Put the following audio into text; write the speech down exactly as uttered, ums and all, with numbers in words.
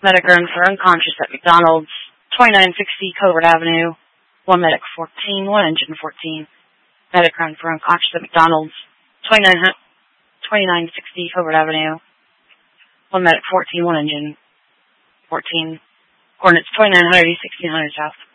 Medic run for unconscious at McDonald's, twenty-nine sixty Covert Avenue. One medic fourteen, one engine fourteen. Medic run for unconscious at McDonald's, twenty-nine sixty Covert Avenue. One medic fourteen, one engine fourteen. Coordinates twenty-nine hundred, sixteen hundred South.